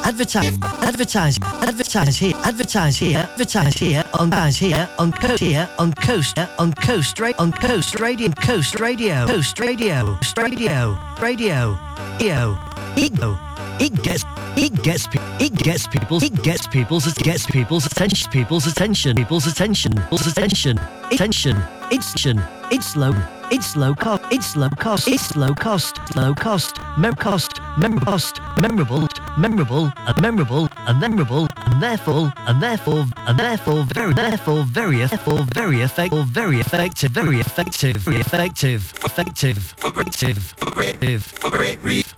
advertise here on Coast Radio. It gets people's attention. It's low cost, memorable, and therefore very effective.